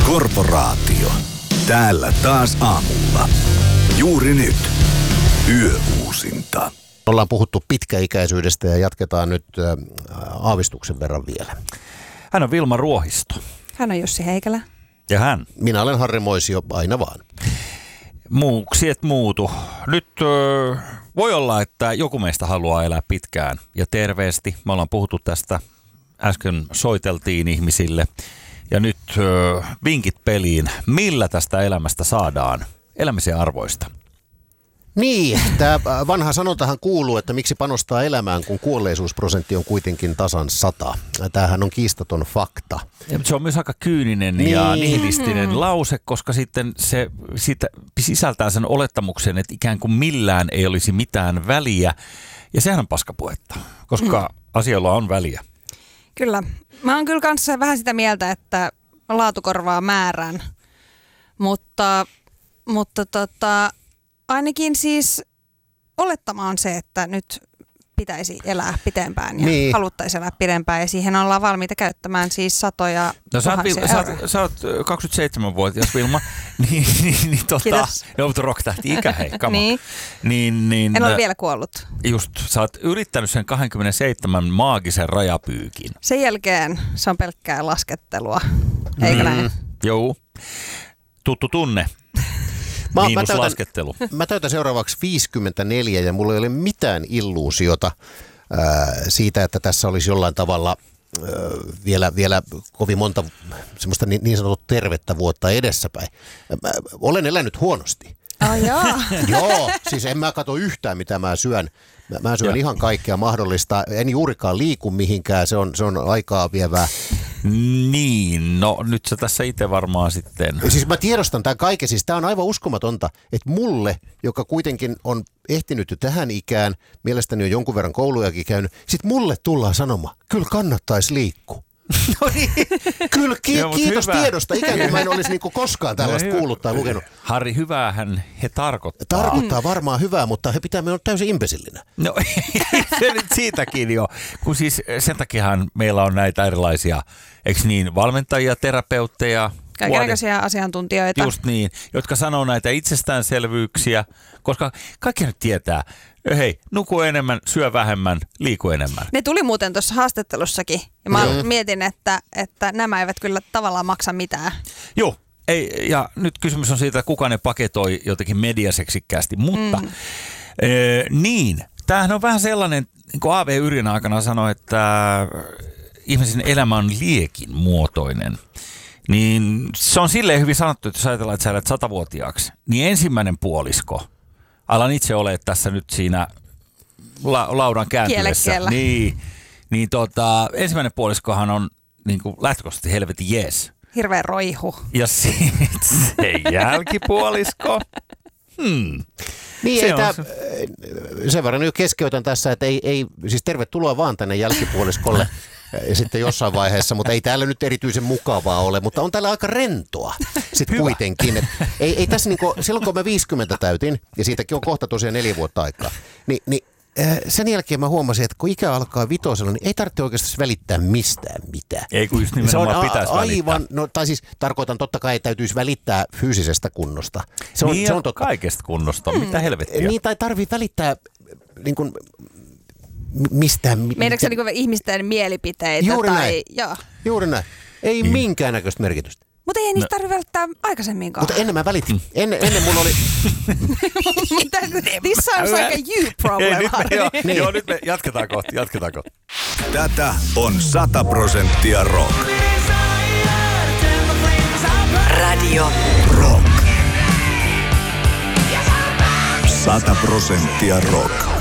Korporaatio. Täällä taas aamulla. Juuri nyt. Yöuusinta. Ollaan puhuttu pitkäikäisyydestä ja jatketaan nyt aavistuksen verran vielä. Hän on Vilma Ruohisto. Hän on Jussi Heikelä. Ja hän? Minä olen Harri Moisio, aina vaan. Muuksi et muutu. Nyt voi olla, että joku meistä haluaa elää pitkään ja terveesti. Me ollaan puhuttu tästä. Äsken soiteltiin ihmisille. Ja nyt vinkit peliin. Millä tästä elämästä saadaan elämisen arvoista? Niin, tämä vanha sanontahan kuuluu, että miksi panostaa elämään, kun kuolleisuusprosentti on kuitenkin tasan 100. Tämähän on kiistaton fakta. Ja, se on myös aika kyyninen ja nihilistinen lause, koska sitten se siitä sisältää sen olettamuksen, että ikään kuin millään ei olisi mitään väliä. Ja sehän on paskapuhetta, koska asioilla on väliä. Kyllä. Mä oon kyllä kanssa vähän sitä mieltä, että laatu korvaa määrän, mutta ainakin siis olettama on se, että nyt pitäisi elää pitempään ja haluttaisiin elää pidempään ja siihen ollaan valmiita käyttämään siis satoja tuhansia euroja. Sä oot 27-vuotias Vilma, niin rock-tähti ikä, hei, come on. Niin, en ole vielä kuollut. Just, sä oot yrittänyt sen 27 maagisen rajapyykin. Sen jälkeen se on pelkkää laskettelua, eikö näin? Joo, tuttu tunne. Mä täytän seuraavaksi 54 ja mulla ei ole mitään illuusiota siitä, että tässä olisi jollain tavalla vielä kovin monta semmoista niin sanottua tervettä vuotta edessäpäin. Olen elänyt huonosti. Joo, siis en mä katso yhtään mitä mä syön. Mä syön ihan kaikkea mahdollista. En juurikaan liiku mihinkään, se on aikaa vievää. Niin, no nyt sä tässä itse varmaan sitten. Siis mä tiedostan tämän kaiken, siis tää on aivan uskomatonta, että mulle, joka kuitenkin on ehtinyt jo tähän ikään, mielestäni on jonkun verran koulujakin käynyt, sit mulle tullaan sanomaan, kyllä kannattaisi liikkua. No niin, kyllä kiitos tiedosta, ikään kuin mä en olisi niinku koskaan tällaista kuullut tai lukenut. Harri, hyväähän he tarkoittaa. Tarkoittaa varmaan hyvää, mutta he pitää minua täysin imbesillinä. No se nyt siitäkin jo, kun siis sen takiahan meillä on näitä erilaisia, eikö niin, valmentajia, terapeutteja. Kaikenlaisia asiantuntijoita. Just niin, jotka sanoo näitä itsestäänselvyyksiä, koska kaikki nyt tietää, hei, nuku enemmän, syö vähemmän, liiku enemmän. Ne tuli muuten tuossa haastattelussakin ja mä mietin, että nämä eivät kyllä tavallaan maksa mitään. Joo, ei, ja nyt kysymys on siitä, että kuka ne paketoi jotenkin mediaseksikkäästi, mutta niin, tämähän on vähän sellainen, niin kuin A.V. Yrjönä aikana sanoi, että ihmisen elämä on liekin muotoinen. Niin se on silleen hyvin sanottu, että jos ajatellaan, että sä elät 100-vuotiaaksi, niin ensimmäinen puolisko, alan itse ole tässä nyt siinä laudan kääntyessä. Niin, ensimmäinen puoliskohan on niin kuin lähtökohtaisesti helvetin jees. Hirveä roihu. Ja sitten se jälkipuolisko. Niin, sen verran nyt keskeytän tässä, että ei siis tervetuloa vaan tänne jälkipuoliskolle ja sitten jossain vaiheessa, mutta ei täällä nyt erityisen mukavaa ole, mutta on täällä aika rentoa sitten kuitenkin. Ei tässä niinku, silloin kun mä 50 täytin, ja siitäkin on kohta tosiaan 4 vuotta aikaa, niin sen jälkeen mä huomasin, että kun ikä alkaa 5, niin ei tarvitse oikeastaan välittää mistään mitään. Ei kun just nimenomaan pitäisi välittää. Aivan, no tai siis tarkoitan totta kai, että täytyisi välittää fyysisestä kunnosta. Se on totta. Kaikesta kunnosta, mitä helvettiä. Niin, tai tarvii välittää niin kuin mistään. Meidätkö niin ihmisten mielipiteitä? Juuri näin. Juuri näin. Ei minkäännäköistä merkitystä. Mutta ei niistä tarvitse välittää aikaisemminkaan. Mutta ennen mä välitin. Ennen mulla oli... This sounds like a you problem. Joo, nyt me jatketaan kohta. Tätä on 100% rock. Radio Rock. 100% rock.